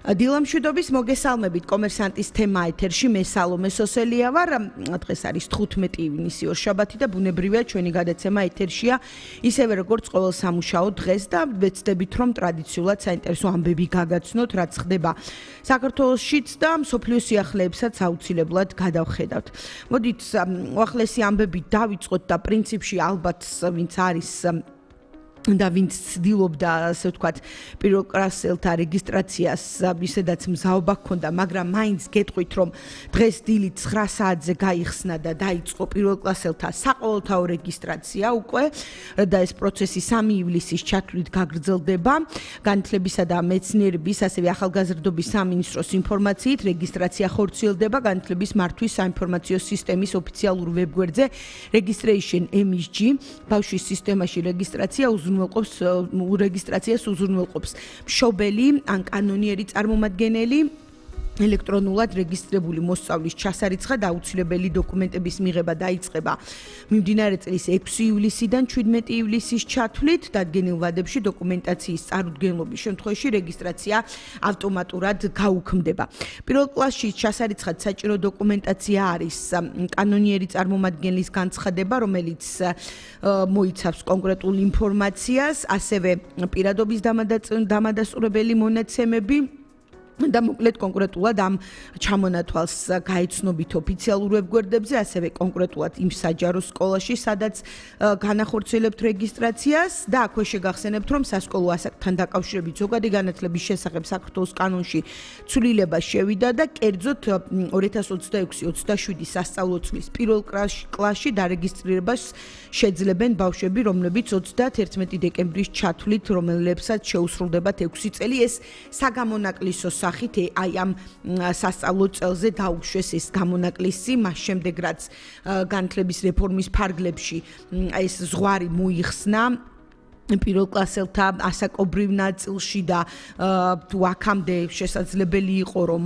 დილამშვიდობის მოგესალმებით კომერსანტის თემა ეთერში მე სალომე სოსელია ვარ. დღეს არის 15 ივნისი ორშაბათი და ბუნებრივია ჩვენი გადაცემა ეთერშია ისევე როგორც ყოველ სამუშაო დღეს და ვეცდებით რომ ტრადიციულად საინტერესო ამბები გაგაცნოთ რაც ხდება საქართველოშიც და მსოფლიო სიახლეებსაც აუცილებლად გადავხედავთ. მოდით უახლესი ამბები დავიწყოთ და პრინციპში ალბათ ვინც არის და ვინც ცდილობდა ასე ვთქვათ პირველ კლასელთა რეგისტრაციას ისედაც მზაობა ჰქონდა, მაგრამ მაინც გეტყვით რომ დღეს დილით 9 საათზე გაიხსნა და დაიწყო პირველ კლასელთა საყოველთაო რეგისტრაცია უკვე და ეს პროცესი 3 ივლისის ჩათვლით გაგრძელდება. განათლებისა და მეცნიერების ასევე ახალგაზრდობის სამინისტროს ინფორმაციით რეგისტრაცია ხორციელდება განათლების მართვის საინფორმაციო სისტემის ოფიციალურ ვებგვერდზე registration MSG ბავშვის სისტემაში რეგისტრაცია რეგისტრაციას უზრუნველყოფს მშობელი ან კანონიერი წარმომადგენელი ელექტრონულად რეგისტრირებული მოსწავლის ჩასარიცხად აუცილებელი დოკუმენტების მიღება დაიწყება მიმდინარე წლის 6 ივლისიდან 17 ივლისის ჩათვლით დადგენილ ვადებში დოკუმენტაციის წარუდგენლობის შემთხვევაში რეგისტრაცია ავტომატურად გაუქმდება. პირველ კლასში ჩასარიცხად საჭირო დოკუმენტაცია არის კანონიერი წარმომადგენლის განცხადება, რომელიც მოიცავს კონკრეტულ ინფორმაციას, ასევე პირადობის დამადასტურებელი მონაცემები და მოკლედ კონკრეტულად ამ ჩამონათვალს გაეცნობით ოფიციალურ ვებგვერდებზე, ასევე კონკრეტულად იმ საჯარო სკოლაში, სადაც განახორციელებთ რეგისტრაციას და აქვე შეგახსენებთ, რომ სასკოლო ასაკთან დაკავშირებით ზოგადი განათლების შესახებ საქართველოს კანონში ცვლილება შევიდა და კერძოდ 2026-27 სასწავლო წლის პირველ კლასში დარეგისტრირებას შეძლებენ ბავშვები, რომლებიც 31 დეკემბრის ჩათვლით, რომლებსაც შეუსრულდებათ 6 წელი, ეს საგამონაკლისო სახით აი ამ სასწავლო წელზე დაუშვეს ეს გამონაკლისი, მას შემდეგ რაც განათლების რეფორმის ფარგლებში ეს ზღვარი მოიხსნა პირველ კლასელთა ასაკობრივ ნაწილში და თუ აქამდე შესაძლებელი იყო რომ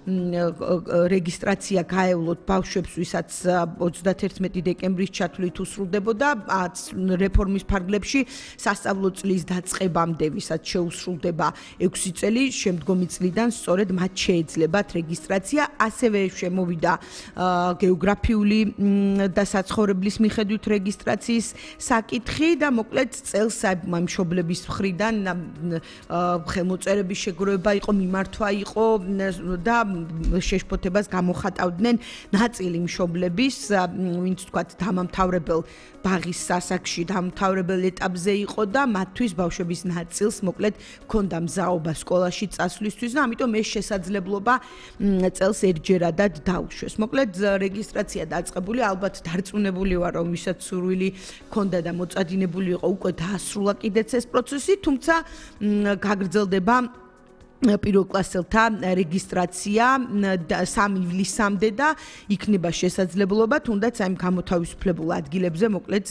რეგისტრაცია გაევლოთ ბავშვებს, ვისაც 31 დეკემბრის ჩათვლით უსრულდებოდა რეფორმის ფარგლებში სასწავლო წლის დაწყებამდე, ვისაც შეუსრულდება 6 წელი, შემდგომი წლიდან სწორედ მათ შეეძლებათ რეგისტრაცია, ასევე შემოვიდა გეოგრაფიული და საცხოვრებლის მიხედვით რეგისტრაციის საკითხი და მოკლედ წელს მშობლების მხრიდან ხელმოწერების შეგროვება იყო, მიმართვა იყო და შეშფოთებას გამოხატავდნენ ნაწილი მშობლების, ვინც თქვათ დამამთავრებელ ბაღის სასაკში დამთავრებელ ეტაპზე იყო და მათთვის ბავშვების ნაწილს მოკლედ ჰქონდა მზაობა სკოლაში წასვლისთვის და ამიტომ ეს შესაძლებლობა წელს ერთჯერადად დაუშვეს. მოკლედ რეგისტრაცია დაწყებული, ალბათ დარწმუნებული ვარ რომ ვისაც სურვილი ჰქონდა და მოწადინებული იყო უკვე დაასრულა კიდეც ეს პროცესი, თუმცა გაგრძელდება პირველ კლასელთა რეგისტრაცია 3 ივლისამდე და იქნება შესაძლებლობა თუნდაც ამ გამოთავისუფლებულ ადგილებზე მოკლედ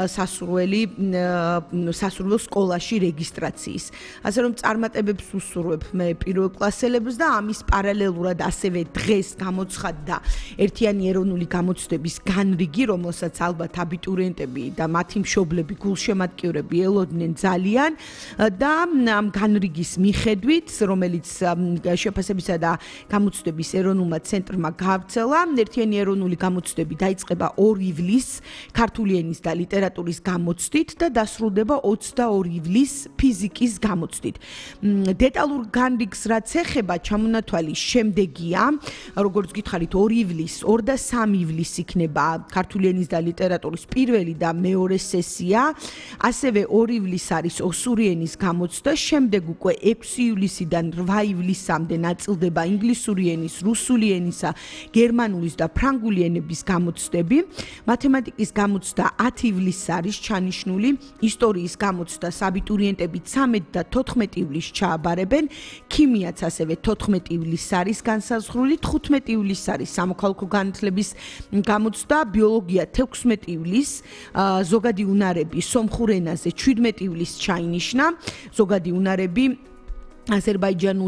სასურველ სკოლაში რეგისტრაციის. ასე რომ წარმატებებს უსურვებ მე პირველ კლასელებს და ამის პარალელურად ასევე დღეს გამოცხადდა ერთიანი ეროვნული გამოცდების განრიგი, რომელსაც ალბათ აბიტურიენტები და მათი მშობლები გულშემატკივრები ელოდნენ ძალიან და ამ განრიგის მიხედვით რომელიც შეფასებისა და გამოცდების ეროვნულმა ცენტრმა გაავრცელა. ერთიანი ეროვნული გამოცდები დაიწყება 2 ივლისს ქართული ენის და ლიტერატურის გამოცდით და დასრულდება 22 ივლისს ფიზიკის გამოცდით. დეტალურ განრიგს რაც ეხება ჩამონათვალი შემდეგია, როგორც გითხარით 2 ივლისს, 2 და 3 ივლისს იქნება ქართული ენის და ლიტერატურის პირველი და მეორე სესია, ასევე 2 ივლისს არის ოსური ენის გამოცდა, შემდეგ უკვე 6 ივლისიდან 8 ივლისამდე ნაწილდება ინგლისური ენის, რუსული ენისა, გერმანულის და ფრანგული ენების გამოცდები. მათემატიკის გამოცდა 10 ივლისს არის ჩანიშნული, ისტორიის გამოცდა აბიტურიენტები 13 და 14 ივლისს ჩააბარებენ, ქიმიაც ასევე 14 ივლისს არის განსაზღვრული, 15 ივლისს არის სამოქალაქო განათლების გამოცდა, ბიოლოგია 16 ივლისს, ზოგადი უნარები სომხურ ენაზე 17 ივლისს ჩაინიშნა, ზოგადი უნარები აზერბაიჯანურ